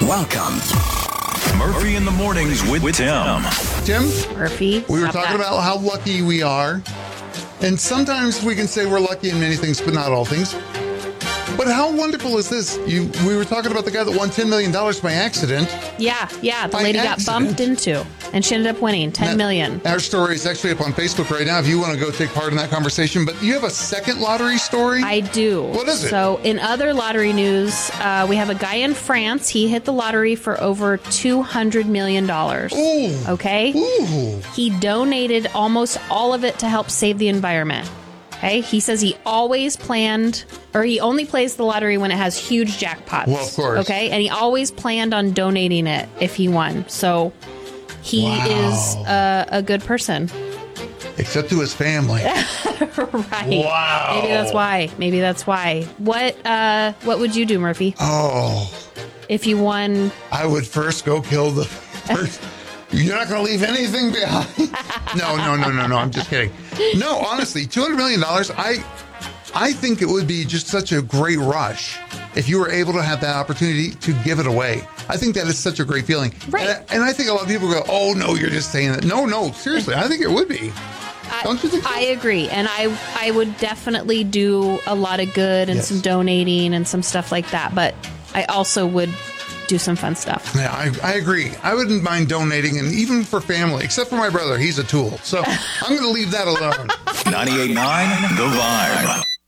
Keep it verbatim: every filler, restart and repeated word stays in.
Welcome. Murphy in the Mornings with, with Tim. Tim, Murphy, we were stop talking that. about how lucky we are. And sometimes we can say we're lucky in many things, but not all things. But how wonderful is this? You, we were talking about the guy that won ten million dollars by accident. Yeah, yeah. The By lady accident. got bumped into, and she ended up winning ten million. Our story is actually up on Facebook right now if you want to go take part in that conversation. But you have a second lottery story? I do. What is it? So, in other lottery news, uh, we have a guy in France. He hit the lottery for over two hundred million dollars. Ooh. Okay? Ooh. He donated almost all of it to help save the environment. Okay? He says he always planned, or he only plays the lottery when it has huge jackpots. Well, of course. Okay? And he always planned on donating it if he won. So, he Wow. is a, a good person. Except to his family. Right. Wow. Maybe that's why. Maybe that's why. What uh what would you do, Murphy? Oh, If you won I would first go kill the first. You're not going to leave anything behind. No, no, no, no, no. I'm just kidding. No, honestly, two hundred million dollars, I, I think it would be just such a great rush if you were able to have that opportunity to give it away. I think that is such a great feeling. Right. And, and I think a lot of people go, oh, no, you're just saying that. No, no, seriously. I think it would be. Don't you think so? I agree. And I I would definitely do a lot of good and Yes. some donating and some stuff like that, but I also would do some fun stuff. Yeah, I, I agree. I wouldn't mind donating, and even for family, except for my brother. He's a tool. So I'm going to leave that alone. ninety-eight point nine The Vibe.